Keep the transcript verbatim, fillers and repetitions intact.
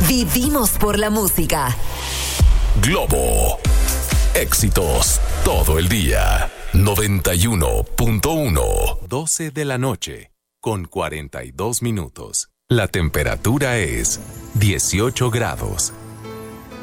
Vivimos por la música. Globo. Éxitos todo el día. noventa y uno punto uno. doce de la noche, con cuarenta y dos minutos. La temperatura es dieciocho grados.